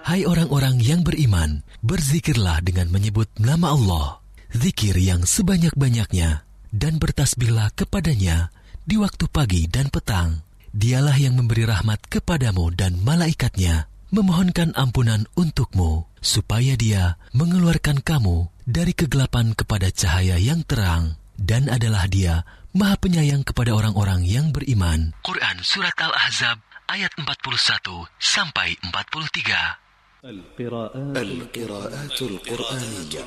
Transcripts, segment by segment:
Hai orang-orang yang beriman, berzikirlah dengan menyebut nama Allah, zikir yang sebanyak-banyaknya, dan bertasbihlah kepadanya di waktu pagi dan petang. Dialah yang memberi rahmat kepadamu dan malaikatnya, memohonkan ampunan untukmu, supaya dia mengeluarkan kamu dari kegelapan kepada cahaya yang terang, dan adalah dia Maha Penyayang kepada orang-orang yang beriman. Quran Surat Al-Ahzab ayat 41 sampai 43. Al-Qiraatul Qur'aniyah.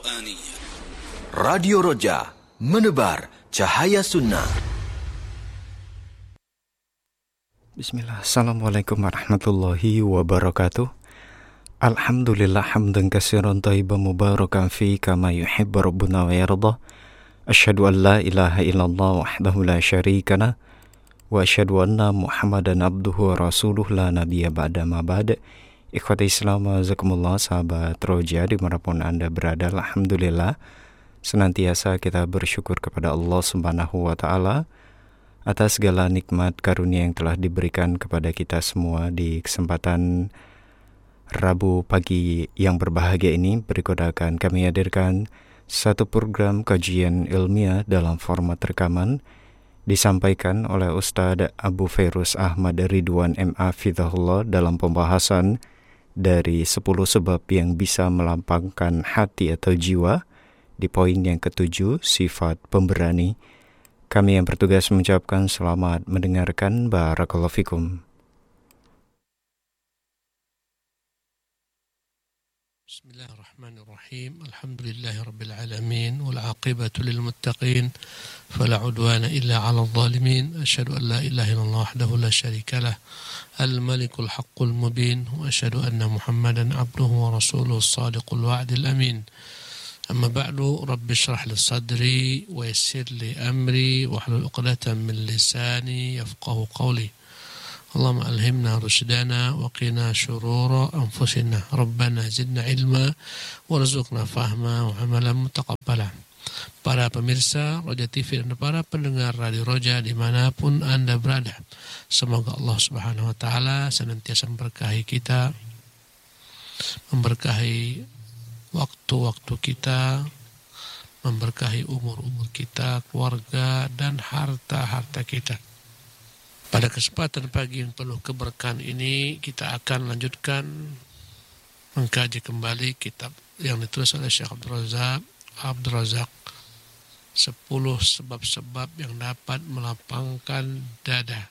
Radio Roja, menebar cahaya sunnah. Bismillah, Assalamualaikum warahmatullahi wabarakatuh. Alhamdulillah hamdan katsiran thayyiban mubarakan fi kama yuhibbu rabbuna wa yarda. Asyhadu an la ilaha illallah wahdahu la syarika lah wa asyhadu anna Muhammadan abduhu wa rasuluh la nabiyya ba'da ma ba'd. Ikhwati Islam wazakumullah, sahabat Roja dimanapun Anda berada, alhamdulillah senantiasa kita bersyukur kepada Allah Subhanahu wa taala atas segala nikmat karunia yang telah diberikan kepada kita semua di kesempatan Rabu pagi yang berbahagia ini. Berikut akan kami hadirkan satu program kajian ilmiah dalam format rekaman, disampaikan oleh Ustadz Abu Fairuz Ahmad Ridwan M.A. Fidhahullah dalam pembahasan dari 10 sebab yang bisa melapangkan hati atau jiwa di poin yang ke-7, sifat pemberani. Kami yang bertugas mengucapkan selamat mendengarkan. Barakallahu fikum. Bismillahirrahmanirrahim. Alhamdulillahirabbil alamin wal 'aqibatu lil muttaqin fala 'udwana illa 'alal zalimin. Asyhadu an la ilaha illallah wahdahu la syarikalah al-malikul haqqul mubin wa asyhadu anna Muhammadan 'abduhu wa rasuluhu as-sadiqul wa'dil amin. Amma ba'du, rabbi shrah li sadri wa yassir li amri wa hlul 'uqdatam min lisani yafqahu qawli. Allahumma alhimna rushdana wa qina syurura anfusina. Rabbana zidna ilma warzuqna fahma wa amalan mutaqabbala. Para pemirsa Roja TV dan para pendengar Radio Roja dimanapun Anda berada, semoga Allah Subhanahu wa taala senantiasa memberkahi kita, memberkahi waktu-waktu kita, memberkahi umur-umur kita, keluarga, dan harta-harta kita. Pada kesempatan pagi yang penuh keberkahan ini, kita akan lanjutkan mengkaji kembali kitab yang ditulis oleh Syekh Abdul Razak, 10 sebab-sebab yang dapat melapangkan dada.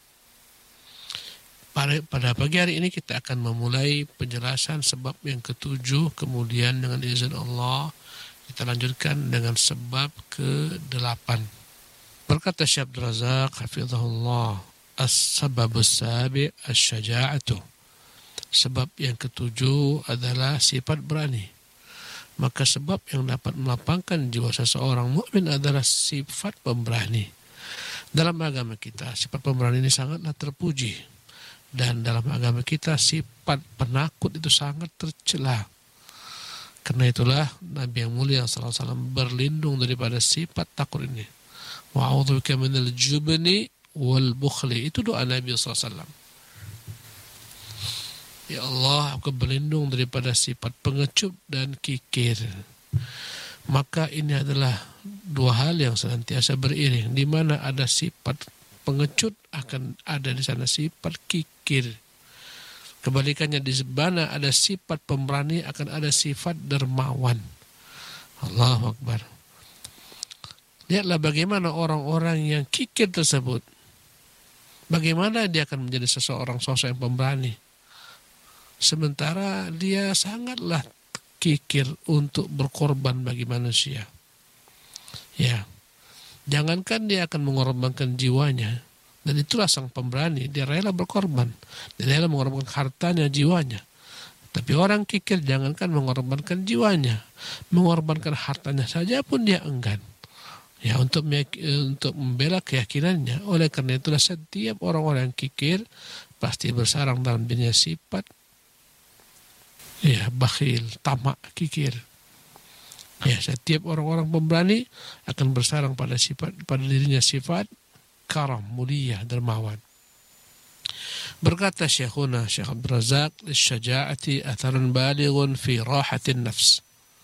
Pada pagi hari ini kita akan memulai penjelasan sebab yang ke-7, kemudian dengan izin Allah kita lanjutkan dengan sebab ke-8. Berkata Syekh Abdul Razak hafizahullah, as-sababus sabi' asy-syaja'atu. Sebab yang ke-7 adalah sifat berani. Maka sebab yang dapat melapangkan jiwa seseorang mukmin adalah sifat pemberani. Dalam agama kita, sifat pemberani ini sangatlah terpuji. Dan dalam agama kita, sifat penakut itu sangat tercela. Karena itulah Nabi yang mulia sallallahu alaihi wasallam berlindung daripada sifat takut ini. Wa'udzubika minal jubni wal bukhli. Itu doa Nabi SAW. Ya Allah, aku berlindung daripada sifat pengecut dan kikir. Maka ini adalah dua hal yang senantiasa beriring. Di mana ada sifat pengecut, akan ada di sana sifat kikir. Kebalikannya, di mana ada sifat pemberani, akan ada sifat dermawan. Allahu Akbar. Lihatlah bagaimana orang-orang yang kikir tersebut, bagaimana dia akan menjadi seseorang sosok yang pemberani. Sementara dia sangatlah kikir untuk berkorban bagi manusia. Ya, jangankan dia akan mengorbankan jiwanya, dan itulah sang pemberani, dia rela berkorban, dia rela mengorbankan hartanya, jiwanya. Tapi orang kikir jangankan mengorbankan jiwanya, mengorbankan hartanya saja pun dia enggan. Ya, untuk membela keyakinannya. Oleh karena itulah setiap orang-orang yang kikir pasti bersarang dalam dirinya sifat bakhil, tamak, kikir. Ya, setiap orang-orang pemberani akan bersarang pada dirinya sifat karam, mulia, dermawan. Berkata Syekhuna Syekh Abdul Razak, "Syaja'ati atharun balighun fi rahatin nafs."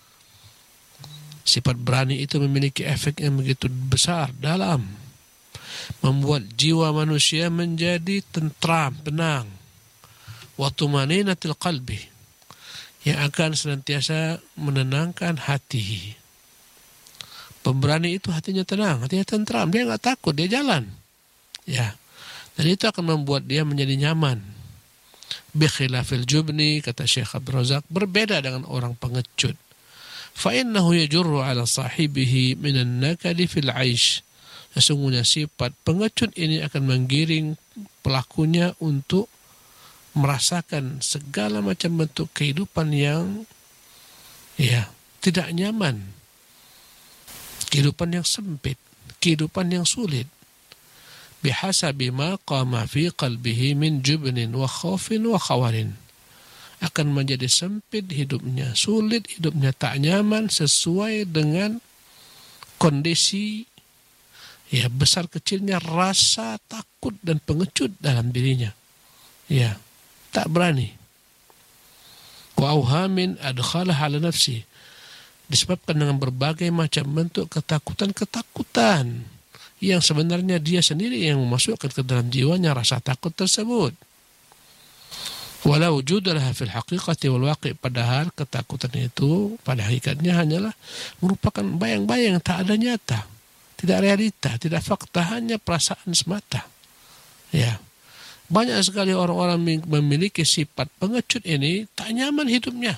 Sifat berani itu memiliki efek yang begitu besar dalam membuat jiwa manusia menjadi tentram, tenang. Wa tumaninatil qalbi, yang akan senantiasa menenangkan hati. Pemberani itu hatinya tenang, hatinya tentram, dia nggak takut, dia jalan. Ya. Dan itu akan membuat dia menjadi nyaman. Bi khilafil jubni, kata Syekh Abdul Razak, berbeda dengan orang pengecut. Fa innahu yajurru ala sahibihi minan nakali fil 'aish. Sesungguhnya sifat pengecut ini akan menggiring pelakunya untuk merasakan segala macam bentuk kehidupan yang tidak nyaman, kehidupan yang sempit, kehidupan yang sulit. Bihasabi ma qama fi qalbihi min jubnin wa khaufin wa khawarin. Akan menjadi sempit hidupnya, sulit hidupnya, tak nyaman sesuai dengan kondisi besar kecilnya rasa takut dan pengecut dalam dirinya. Ya, tak berani. Wa auhamin adkhalah ala nafsi. Disebabkan dengan berbagai macam bentuk ketakutan-ketakutan yang sebenarnya dia sendiri yang memasukkan ke dalam jiwanya rasa takut tersebut. Wala wujudalah fil haqiqati wal waqi', padahal ketakutan itu pada hakikatnya hanyalah merupakan bayang-bayang, tak ada nyata, tidak realita, tidak fakta, hanya perasaan semata. Ya. Banyak sekali orang-orang memiliki sifat pengecut ini tak nyaman hidupnya.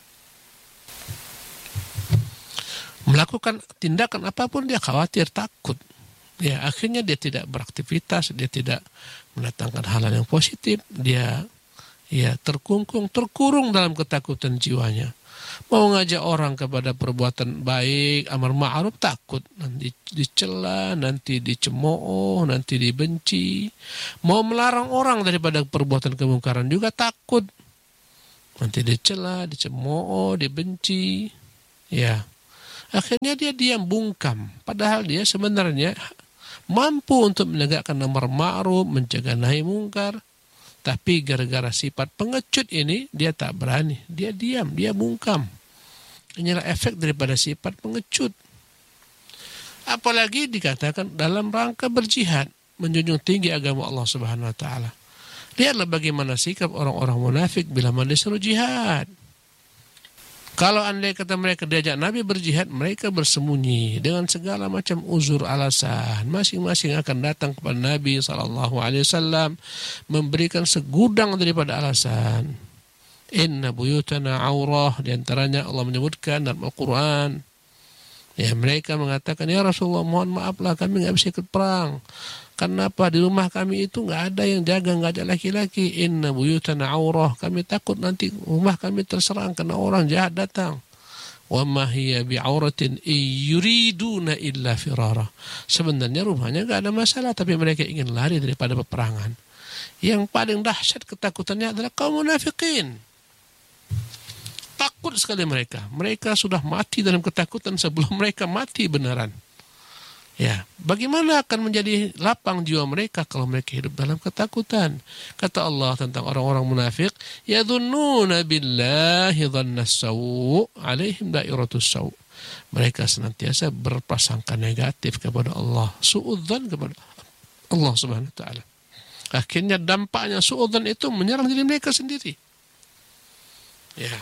Melakukan tindakan apapun dia khawatir, takut. Ya, akhirnya dia tidak beraktivitas, dia tidak mendatangkan hal-hal yang positif, dia terkurung dalam ketakutan jiwanya. Mau ngajak orang kepada perbuatan baik, amar ma'ruf, takut. Nanti dicela, nanti dicemooh, nanti dibenci. Mau melarang orang daripada perbuatan kemungkaran juga takut. Nanti dicela, dicemooh, dibenci. Ya. Akhirnya dia diam, bungkam. Padahal dia sebenarnya mampu untuk menegakkan amar ma'ruf, mencegah nahi mungkar. Tapi gara-gara sifat pengecut ini, dia tak berani. Dia diam, dia bungkam. Inilah efek daripada sifat pengecut. Apalagi dikatakan dalam rangka berjihad, menjunjung tinggi agama Allah Subhanahu wa taala. Lihatlah bagaimana sikap orang-orang munafik bila disuruh jihad. Kalau andai kata mereka diajak Nabi berjihad, mereka bersembunyi dengan segala macam uzur alasan. Masing-masing akan datang kepada Nabi SAW memberikan segudang daripada alasan. Inna buyutana aurah, diantaranya Allah menyebutkan dalam Al-Quran. Ya, mereka mengatakan, ya Rasulullah, mohon maaflah kami nggak bisa ikut perang. Kenapa? Di rumah kami itu nggak ada yang jaga, nggak ada laki-laki. Inna buyutana aurah, kami takut nanti rumah kami terserang karena orang jahat datang. Wa ma hiya bi'auratin yuriduna illa firara. Sebenarnya rumahnya nggak ada masalah, tapi mereka ingin lari daripada peperangan. Yang paling dahsyat ketakutannya adalah kaum munafikin. Takut sekali mereka. Mereka sudah mati dalam ketakutan sebelum mereka mati beneran. Ya, bagaimana akan menjadi lapang jiwa mereka kalau mereka hidup dalam ketakutan? Kata Allah tentang orang-orang munafik, yadhunnuna billahi dhannas sawu, alaihim dairatus sawu. Mereka senantiasa berprasangka negatif kepada Allah, suudzan kepada Allah Subhanahu wa taala. Akhirnya dampaknya suudzan itu menyerang diri mereka sendiri. Ya.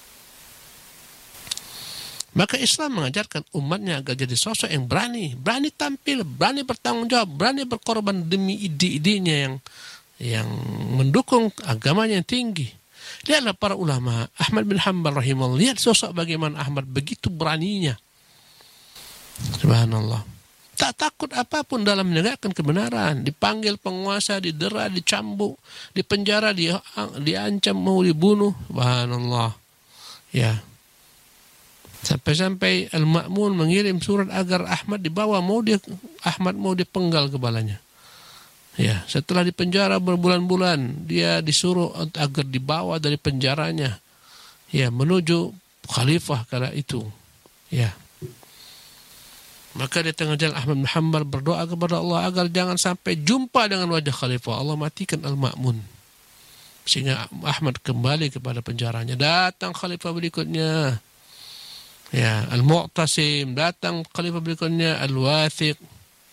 Maka Islam mengajarkan umatnya agar jadi sosok yang berani tampil, berani bertanggung jawab, berani berkorban demi ide-idenya yang mendukung agamanya yang tinggi. Lihatlah para ulama, Ahmad bin Hanbal rahimahullah, lihat sosok bagaimana Ahmad begitu beraninya. Subhanallah. Tak takut apapun dalam menegakkan kebenaran. Dipanggil penguasa, didera, dicambuk, dipenjara, diancam mau dibunuh. Subhanallah. Ya. Sampai-sampai Al-Ma'mun mengirim surat agar Ahmad dibawa, Ahmad mau dipenggal kepalanya. Ya, setelah dipenjara berbulan-bulan, dia disuruh agar dibawa dari penjaranya, ya, menuju khalifah kala itu. Ya. Maka di tengah jalan Ahmad bin Hanbal berdoa kepada Allah agar jangan sampai jumpa dengan wajah khalifah. Allah matikan Al-Ma'mun. Sehingga Ahmad kembali kepada penjaranya. Datang khalifah berikutnya, ya, Al-Mu'tasim. Datang khalifah berikutnya, Al-Wathiq.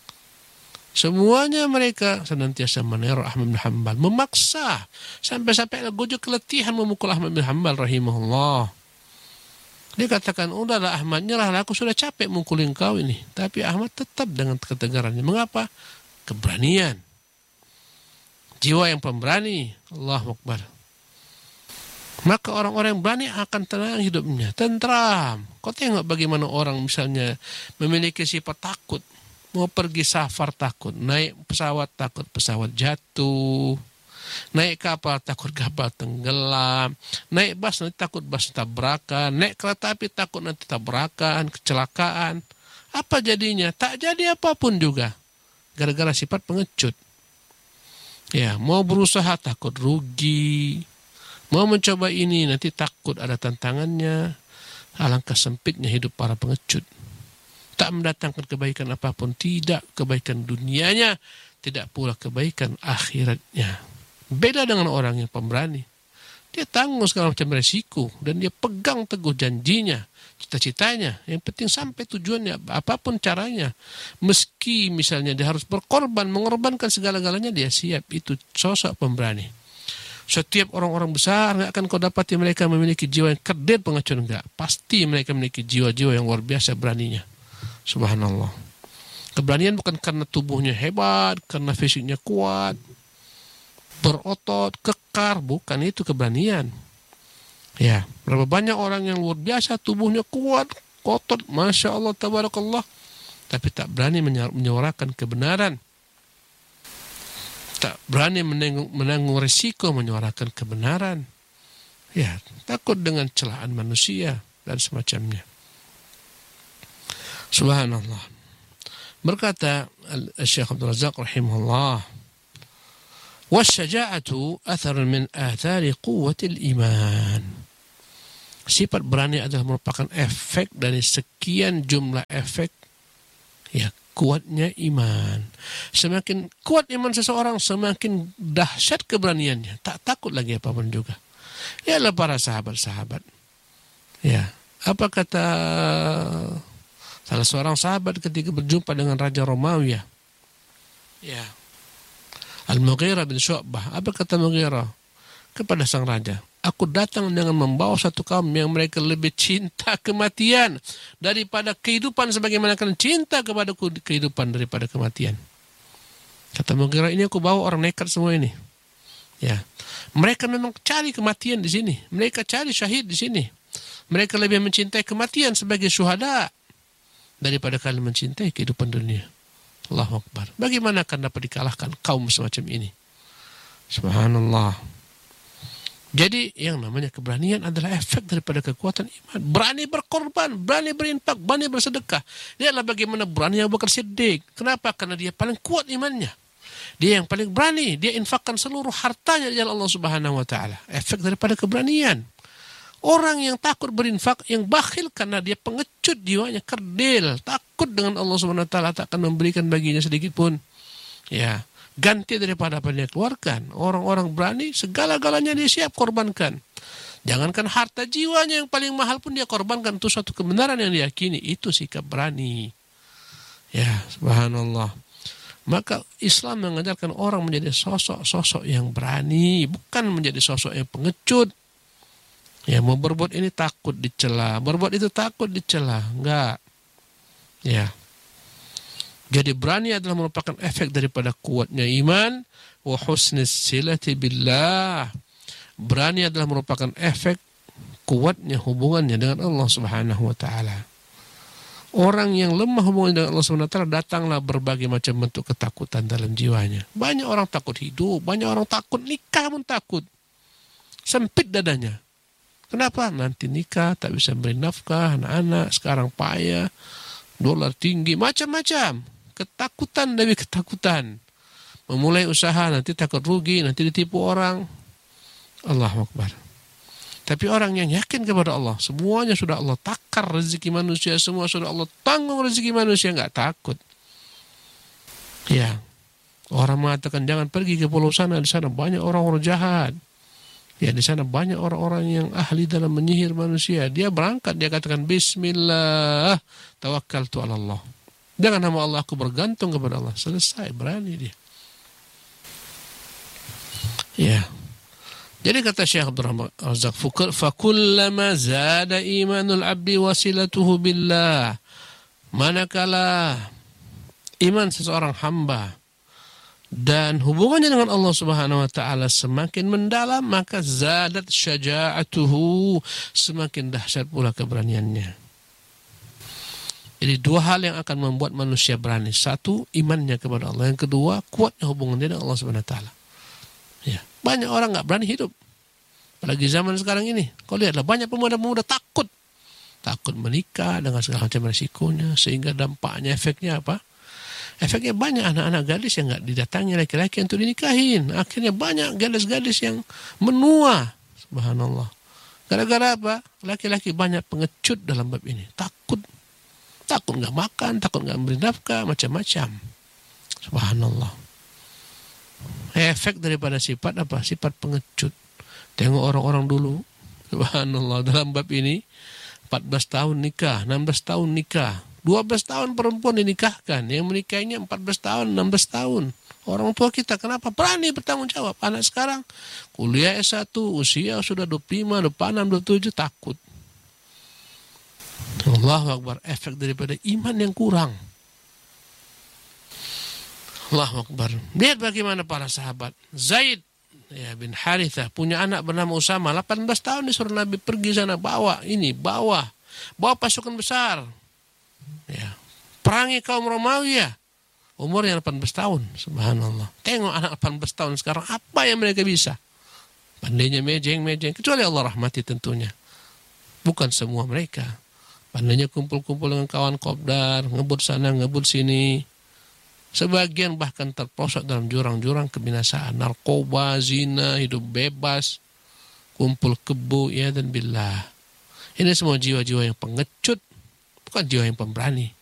Semuanya mereka senantiasa meneror Ahmad bin Hanbal, memaksa sampai-sampai Al-Gojo keletihan memukul Ahmad bin Hanbal rahimahullah. Dia katakan, udahlah Ahmad, nyerahlah, aku sudah capek mukulin kau ini. Tapi Ahmad tetap dengan ketegarannya. Mengapa? Keberanian. Jiwa yang pemberani. Allahu Akbar. Maka orang-orang yang berani akan tenang hidupnya, tentram. Kau tengok bagaimana orang misalnya memiliki sifat takut. Mau pergi safar takut, naik pesawat takut pesawat jatuh, naik kapal takut kapal tenggelam, naik bus nanti takut bus tabrakan, naik kereta api takut nanti tabrakan, kecelakaan. Apa jadinya? Tak jadi apapun juga, gara-gara sifat pengecut. Ya, mau berusaha takut rugi, mau mencoba ini nanti takut ada tantangannya. Alangkah sempitnya hidup para pengecut. Tak mendatangkan kebaikan apapun, tidak kebaikan dunianya, tidak pula kebaikan akhiratnya. Beda dengan orang yang pemberani. Dia tanggung segala macam resiko dan dia pegang teguh janjinya, cita-citanya. Yang penting sampai tujuannya, apapun caranya. Meski misalnya dia harus berkorban, mengorbankan segala-galanya, dia siap. Itu sosok pemberani. Setiap orang-orang besar nggak akan kau dapati mereka memiliki jiwa yang kerdil pengecut, enggak. Pasti mereka memiliki jiwa-jiwa yang luar biasa beraninya. Subhanallah. Keberanian bukan karena tubuhnya hebat, karena fisiknya kuat, berotot, kekar, bukan itu keberanian. Ya, berapa banyak orang yang luar biasa, tubuhnya kuat, otot, Masya Allah, tabarakallah, tapi tak berani menyuarakan kebenaran. Tak berani menanggung risiko menyuarakan kebenaran. Ya, takut dengan celaan manusia dan semacamnya. Subhanallah. Berkata Syekh Abdul Razak rahimahullah, "Wasyaja'atu atharun min athari quwwatil iman." Sifat berani adalah merupakan efek dari sekian jumlah efek, ya, kuatnya iman. Semakin kuat iman seseorang, semakin dahsyat keberaniannya. Tak takut lagi apapun juga. Ialah para sahabat-sahabat. Ya, apa kata salah seorang sahabat ketika berjumpa dengan Raja Romawi, ya, Al-Mughirah bin Syu'bah. Apa kata Mughirah kepada sang raja? Aku datang dengan membawa satu kaum yang mereka lebih cinta kematian daripada kehidupan, sebagaimana kalian cinta kepada kehidupan daripada kematian. Kata Mughirah, ini aku bawa orang nekat semua ini. Ya, mereka memang cari kematian di sini. Mereka cari syahid di sini. Mereka lebih mencintai kematian sebagai syuhada daripada kalian mencintai kehidupan dunia. Allahu Akbar. Bagaimana akan dapat dikalahkan kaum semacam ini? Subhanallah. Jadi yang namanya keberanian adalah efek daripada kekuatan iman. Berani berkorban, berani berinfak, berani bersedekah. Dia adalah bagaimana berani Abu Bakar Siddiq. Kenapa? Karena dia paling kuat imannya. Dia yang paling berani. Dia infakkan seluruh hartanya di jalan Allah Subhanahu wa taala. Efek daripada keberanian. Orang yang takut berinfak, yang bakhil karena dia pengecut, jiwanya kerdil, takut dengan Allah Subhanahu wa taala, tak akan memberikan baginya sedikit pun. Ya, ganti daripada apa yang dia keluarkan. Orang-orang berani, segala-galanya dia siap korbankan. Jangankan harta, jiwanya yang paling mahal pun dia korbankan untuk suatu kebenaran yang diyakini. Itu sikap berani. Ya, subhanallah. Maka Islam mengajarkan orang menjadi sosok-sosok yang berani, bukan menjadi sosok yang pengecut. Ya, mau berbuat ini takut dicela, berbuat itu takut dicela. Enggak. Ya. Jadi berani adalah merupakan efek daripada kuatnya iman wa husnis silati billah. Berani adalah merupakan efek kuatnya hubungannya dengan Allah Subhanahu wa taala. Orang yang lemah hubungannya dengan Allah Subhanahu wa taala, datanglah berbagai macam bentuk ketakutan dalam jiwanya. Banyak orang takut hidup, banyak orang takut nikah pun takut. Sempit dadanya. Kenapa? Nanti nikah tak bisa beri nafkah, anak-anak sekarang payah, dolar tinggi, macam-macam. Ketakutan demi ketakutan. Memulai usaha nanti takut rugi, nanti ditipu orang. Allahu Akbar. Tapi orang yang yakin kepada Allah, semuanya sudah Allah takar rezeki manusia, semua sudah Allah tanggung rezeki manusia, nggak takut. Ya, orang mengatakan jangan pergi ke pulau sana, di sana banyak orang-orang jahat. Ya, di sana banyak orang-orang yang ahli dalam menyihir manusia. Dia berangkat, dia katakan Bismillah, tawakkaltu ala Allah. Dengan nama Allah aku bergantung kepada Allah. Selesai, berani dia. Ya. Jadi kata Syekh Abdul Razak, fakullama zada imanul abdi wasilatuhu billah. Manakala iman seseorang hamba dan hubungannya dengan Allah Subhanahu wa taala semakin mendalam, maka zadat syaja'atuhu, semakin dahsyat pula keberaniannya. Jadi dua hal yang akan membuat manusia berani. Satu, imannya kepada Allah. Yang kedua, kuatnya hubungannya dengan Allah Subhanahu wa taala. Ya, banyak orang nggak berani hidup. Apalagi zaman sekarang ini. Kau lihatlah, banyak pemuda-pemuda takut menikah dengan segala macam resikonya, sehingga dampaknya, efeknya apa? Efeknya banyak anak-anak gadis yang nggak didatangi laki-laki untuk dinikahin. Akhirnya banyak gadis-gadis yang menua. Subhanallah. Gara-gara apa? Laki-laki banyak pengecut dalam bab ini. Takut nggak makan, takut nggak memberi nafkah, macam-macam. Subhanallah. Efek daripada sifat apa? Sifat pengecut. Tengok orang-orang dulu. Subhanallah, dalam bab ini 14 tahun nikah, 16 tahun nikah, 12 tahun perempuan dinikahkan. Yang menikahinya 14 tahun, 16 tahun. Orang tua kita kenapa berani bertanggung jawab? Anak sekarang kuliah S1, usia sudah 25, 26, 27, takut. Allahu Akbar, efek daripada iman yang kurang. Allahu Akbar. Lihat bagaimana para sahabat. Zaid bin Harithah punya anak bernama Usama, 18 tahun disuruh Nabi pergi sana, bawa pasukan besar. Ya, perangi kaum Romawi ya. Umurnya 18 tahun. Subhanallah. Tengok anak 18 tahun sekarang apa yang mereka bisa. Pandainya mejeng. Kecuali Allah rahmati tentunya. Bukan semua mereka. Pandainya kumpul-kumpul dengan kawan kopdar, ngebut sana, ngebut sini. Sebagian bahkan terprosok dalam jurang-jurang kebinasaan. Narkoba, zina, hidup bebas, kumpul kebo, ya dan billah. Ini semua jiwa-jiwa yang pengecut, bukan jiwa yang pemberani.